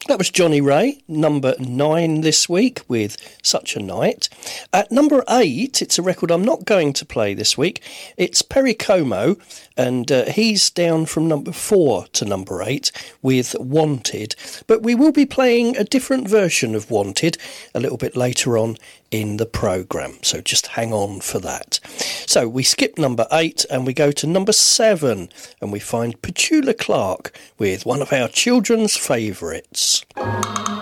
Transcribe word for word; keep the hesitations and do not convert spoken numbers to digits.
That was Johnny Ray, number nine this week with Such a Night. At number eight, it's a record I'm not going to play this week. It's Perry Como, and uh, he's down from number four to number eight with Wanted. But we will be playing a different version of Wanted a little bit later on in the programme, so just hang on for that. So we skip number eight and we go to number seven, and we find Petula Clark with one of our children's favourites.